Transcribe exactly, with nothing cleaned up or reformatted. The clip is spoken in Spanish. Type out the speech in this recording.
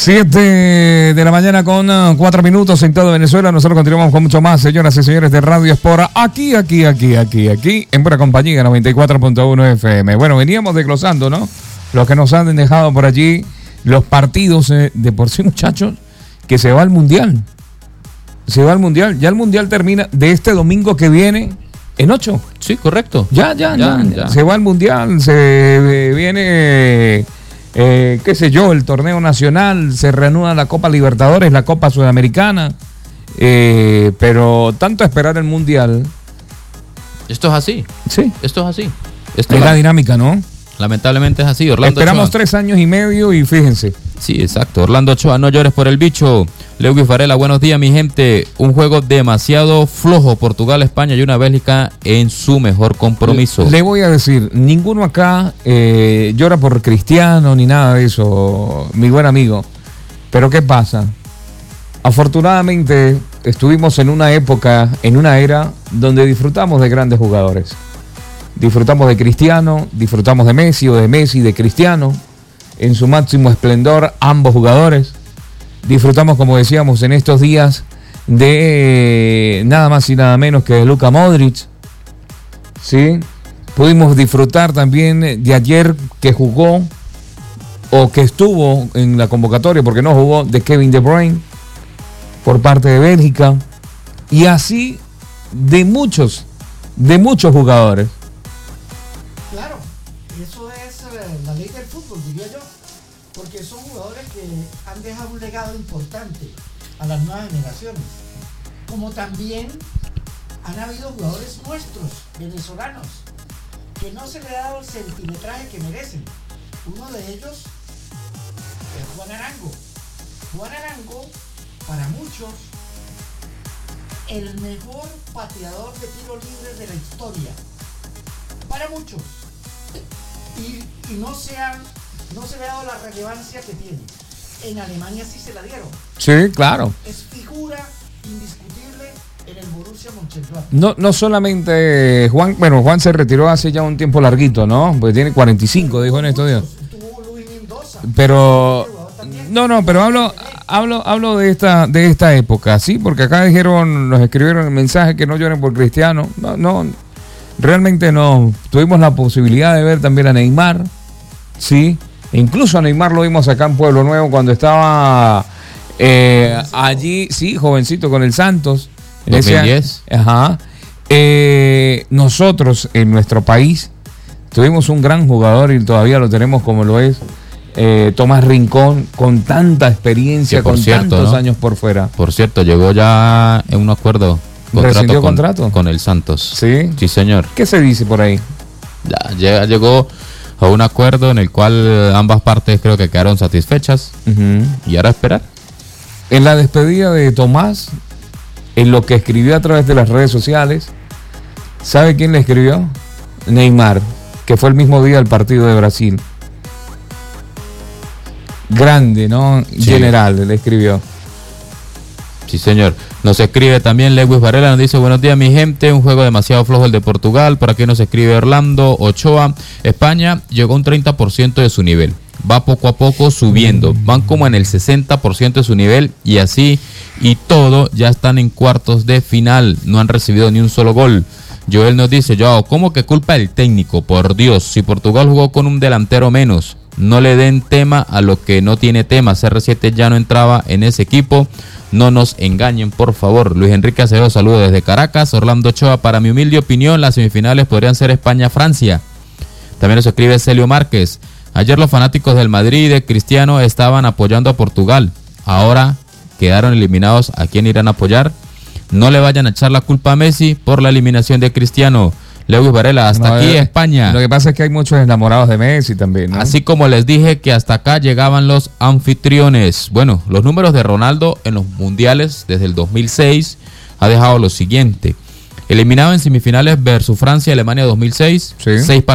Siete de la mañana con uh, cuatro minutos en todo Venezuela. Nosotros continuamos con mucho más, señoras y señores de Radio Espora. Aquí, aquí, aquí, aquí, aquí, en buena compañía, noventa y cuatro punto uno F M. Bueno, veníamos desglosando, ¿no? Los que nos han dejado por allí, los partidos eh, de por sí, muchachos, que se va al Mundial. Se va al Mundial. Ya el Mundial termina de este domingo que viene en ocho. Sí, correcto. Ya, ya, ya. Ya, ya. ya. Se va al Mundial, se eh, viene... Eh, qué sé yo, el torneo nacional, se reanuda la Copa Libertadores, la Copa Sudamericana, eh, pero tanto esperar el Mundial. Esto es así. Sí. Esto es así. Esto Es la la- dinámica, ¿no? lamentablemente es así. Orlando Esperamos Ochoa. tres años y medio y fíjense. Sí, exacto. Orlando Ochoa, no llores por el bicho. Lewis Varela, buenos días, mi gente. Un juego demasiado flojo. Portugal, España y una Bélgica en su mejor compromiso. Le voy a decir, ninguno acá eh, llora por Cristiano ni nada de eso, mi buen amigo. Pero ¿qué pasa? Afortunadamente estuvimos en una época, en una era donde disfrutamos de grandes jugadores. Disfrutamos de Cristiano, disfrutamos de Messi o de Messi, de Cristiano, en su máximo esplendor, ambos jugadores. Disfrutamos, como decíamos, en estos días de eh, nada más y nada menos que de Luka Modric. ¿Sí? Pudimos disfrutar también de ayer que jugó o que estuvo en la convocatoria, porque no jugó, de Kevin De Bruyne por parte de Bélgica. Y así de muchos, de muchos jugadores. Claro, eso es eh, la ley del fútbol, diría yo, porque son jugadores que han dejado un legado importante a las nuevas generaciones, como también han habido jugadores nuestros, venezolanos, que no se le ha dado el centimetraje que merecen. Uno de ellos es Juan Arango. Juan Arango, para muchos, el mejor pateador de tiro libre de la historia. Para muchos. Y, y no, se han, no se le ha dado la relevancia que tiene. En Alemania sí se la dieron. Sí, claro. Es figura indiscutible en el Borussia Mönchengladbach. No, no solamente Juan, bueno, Juan se retiró hace ya un tiempo larguito, ¿no? Porque tiene cuarenta y cinco, dijo en estos días. Estuvo Luis Mendoza. Pero Jugador también. no, no, pero hablo, hablo, hablo de esta, de esta época, sí, porque acá dijeron, nos escribieron el mensaje que no lloren por Cristiano. No, no, realmente no. Tuvimos la posibilidad de ver también a Neymar, sí. E incluso a Neymar lo vimos acá en Pueblo Nuevo cuando estaba eh, allí, sí, jovencito con el Santos. En ese dos mil diez. año. Ajá. Eh, nosotros en nuestro país tuvimos un gran jugador y todavía lo tenemos como lo es eh, Tomás Rincón, con tanta experiencia, Que por con cierto, tantos ¿no? años por fuera. Por cierto, llegó ya en un acuerdo. ¿Rescindió con, contrato? con el Santos. Sí. Sí, señor. ¿Qué se dice por ahí? Ya, ya llegó a un acuerdo en el cual ambas partes creo que quedaron satisfechas. Ujú. Y ahora a esperar. En la despedida de Tomás, en lo que escribió a través de las redes sociales, ¿sabe quién le escribió? Neymar, que fue el mismo día del partido de Brasil. Grande, ¿no? Sí. General, le escribió. Sí, señor. Nos escribe también Lewis Varela, nos dice: buenos días, mi gente, un juego demasiado flojo el de Portugal. Por aquí nos escribe Orlando Ochoa. España llegó a un treinta por ciento de su nivel. Va poco a poco subiendo. Van como en el sesenta por ciento de su nivel y así y todo ya están en cuartos de final. No han recibido ni un solo gol. Joel nos dice: Joao, ¿cómo que culpa del técnico? Por Dios, si Portugal jugó con un delantero menos, no le den tema a lo que no tiene tema. C R siete ya no entraba en ese equipo. No nos engañen, por favor. Luis Enrique Acevedo, saludos desde Caracas. Orlando Ochoa, para mi humilde opinión, las semifinales podrían ser España-Francia. También nos escribe Celio Márquez: ayer los fanáticos del Madrid y de Cristiano estaban apoyando a Portugal. Ahora quedaron eliminados. ¿A quién irán a apoyar? No le vayan a echar la culpa a Messi por la eliminación de Cristiano. Lewis Varela, hasta No, aquí eh, España. Lo que pasa es que hay muchos enamorados de Messi también, ¿no? Así como les dije que hasta acá llegaban los anfitriones. Bueno, los números de Ronaldo en los mundiales desde el dos mil seis ha dejado lo siguiente. Eliminado en semifinales versus Francia y Alemania dos mil seis, Sí. seis